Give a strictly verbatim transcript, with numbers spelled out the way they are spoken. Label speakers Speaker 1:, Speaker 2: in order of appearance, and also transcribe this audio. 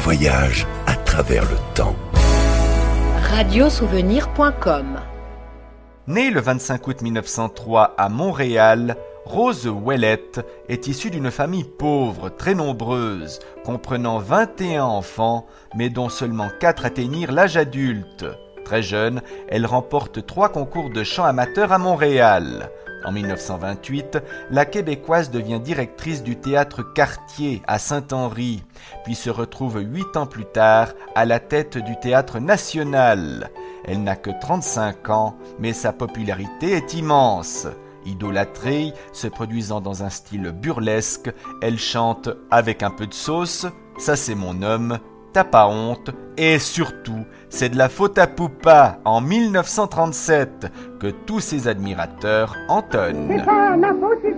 Speaker 1: voyage à travers le temps.
Speaker 2: radiosouvenir point com.
Speaker 3: Née le vingt-cinq août mille neuf cent trois à Montréal, Rose Ouellette est issue d'une famille pauvre, très nombreuse, comprenant vingt et un enfants, mais dont seulement quatre atteignirent l'âge adulte. Très jeune, elle remporte trois concours de chant amateur à Montréal. En mille neuf cent vingt-huit, la Québécoise devient directrice du théâtre Cartier à Saint-Henri, puis se retrouve huit ans plus tard à la tête du Théâtre National. Elle n'a que trente-cinq ans, mais sa popularité est immense. Idolâtrée, se produisant dans un style burlesque, elle chante avec un peu de sauce, ça c'est mon homme, t'as pas honte, et surtout, c'est de la faute à Poupa en mille neuf cent trente-sept que tous ses admirateurs entonnent.
Speaker 4: C'est pas ma faute,